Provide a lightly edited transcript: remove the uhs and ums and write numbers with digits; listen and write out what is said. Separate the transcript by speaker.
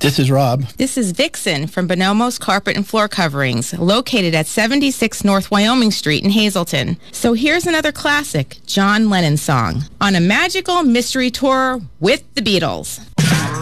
Speaker 1: This is Rob.
Speaker 2: This is Vixen from Bonomo's Carpet and Floor Coverings, located at 76 North Wyoming Street in Hazleton. So here's another classic John Lennon song, On a Magical Mystery Tour with the Beatles.